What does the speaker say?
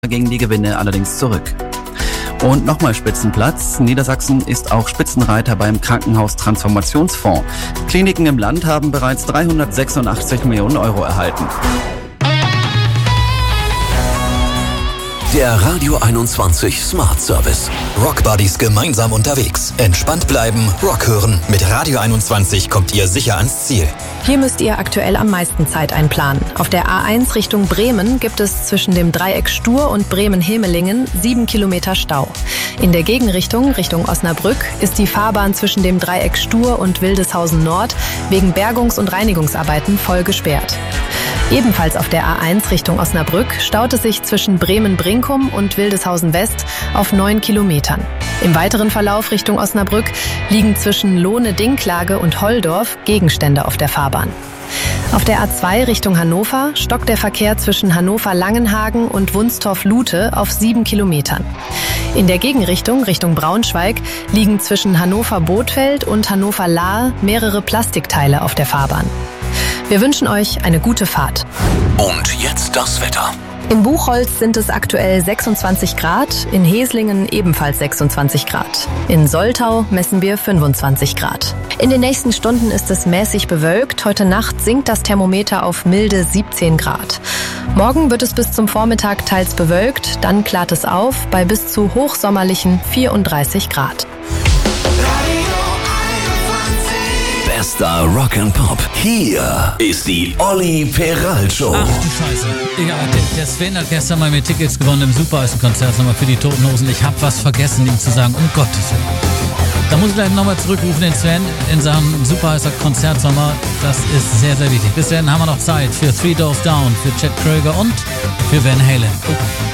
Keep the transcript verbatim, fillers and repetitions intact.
gingen die Gewinne allerdings zurück. Und nochmal Spitzenplatz. Niedersachsen ist auch Spitzenreiter beim Krankenhaustransformationsfonds. Kliniken im Land haben bereits dreihundertsechsundachtzig Millionen Euro erhalten. Der Radio einundzwanzig Smart Service. Rock Buddies gemeinsam unterwegs. Entspannt bleiben, Rock hören. Mit Radio einundzwanzig kommt ihr sicher ans Ziel. Hier müsst ihr aktuell am meisten Zeit einplanen. Auf der A eins Richtung Bremen gibt es zwischen dem Dreieck Stur und Bremen-Hemelingen sieben Kilometer Stau. In der Gegenrichtung, Richtung Osnabrück, ist die Fahrbahn zwischen dem Dreieck Stur und Wildeshausen Nord wegen Bergungs- und Reinigungsarbeiten voll gesperrt. Ebenfalls auf der A eins Richtung Osnabrück staut es sich zwischen Bremen-Brinkum und Wildeshausen West auf neun Kilometern. Im weiteren Verlauf Richtung Osnabrück liegen zwischen Lohne-Dinklage und Holldorf Gegenstände auf der Fahrbahn. Auf der A zwei Richtung Hannover stockt der Verkehr zwischen Hannover-Langenhagen und Wunstorf-Lute auf sieben Kilometern. In der Gegenrichtung, Richtung Braunschweig, liegen zwischen Hannover-Bothfeld und Hannover-Lahr mehrere Plastikteile auf der Fahrbahn. Wir wünschen euch eine gute Fahrt. Und jetzt das Wetter. In Buchholz sind es aktuell sechsundzwanzig Grad, in Heslingen ebenfalls sechsundzwanzig Grad. In Soltau messen wir fünfundzwanzig Grad. In den nächsten Stunden ist es mäßig bewölkt. Heute Nacht sinkt das Thermometer auf milde siebzehn Grad. Morgen wird es bis zum Vormittag teils bewölkt, dann klart es auf bei bis zu hochsommerlichen vierunddreißig Grad. Bester Rock and Pop. Hier ist die Olli Peral Show. Ach du Scheiße. Egal, der, der Sven hat gestern mal mir Tickets gewonnen im Supereisen-Konzert nochmal für die Toten Hosen. Ich hab was vergessen, ihm zu sagen, um Gottes Willen. Da muss ich gleich nochmal zurückrufen, den Sven, in Sachen Supereiser Konzertsommer. Das ist sehr, sehr wichtig. Bis dahin haben wir noch Zeit für Three Doors Down, für Chet Kröger und für Van Halen. Oh.